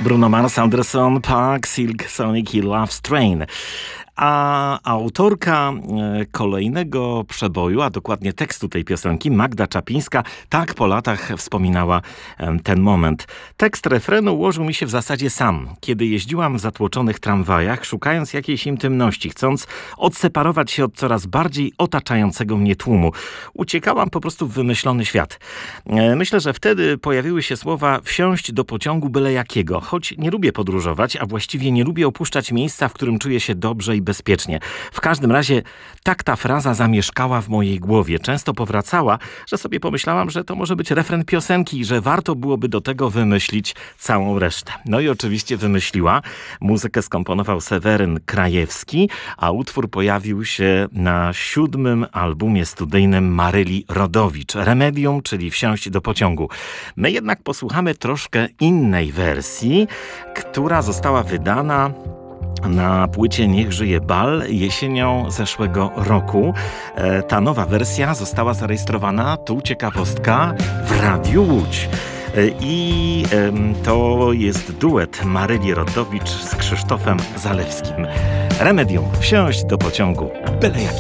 Bruno Mars, Anderson Paak, Silk Sonic i Love Train. A autorka kolejnego przeboju, a dokładnie tekstu tej piosenki, Magda Czapińska, tak po latach wspominała ten moment. Tekst refrenu ułożył mi się w zasadzie sam. Kiedy jeździłam w zatłoczonych tramwajach, szukając jakiejś intymności, chcąc odseparować się od coraz bardziej otaczającego mnie tłumu. Uciekałam po prostu w wymyślony świat. Myślę, że wtedy pojawiły się słowa wsiąść do pociągu byle jakiego. Choć nie lubię podróżować, a właściwie nie lubię opuszczać miejsca, w którym czuję się dobrze i bezpiecznie. W każdym razie tak ta fraza zamieszkała w mojej głowie. Często powracała, że sobie pomyślałam, że to może być refren piosenki i że warto byłoby do tego wymyślić całą resztę. No i oczywiście wymyśliła. Muzykę skomponował Seweryn Krajewski, a utwór pojawił się na 7. albumie studyjnym Maryli Rodowicz. Remedium, czyli wsiąść do pociągu. My jednak posłuchamy troszkę innej wersji, która została wydana na płycie Niech żyje bal jesienią zeszłego roku. Ta nowa wersja została zarejestrowana, tu ciekawostka, w Radiu Łódź. I to jest duet Maryli Rodowicz z Krzysztofem Zalewskim. Remedium, wsiąść do pociągu byle jaki.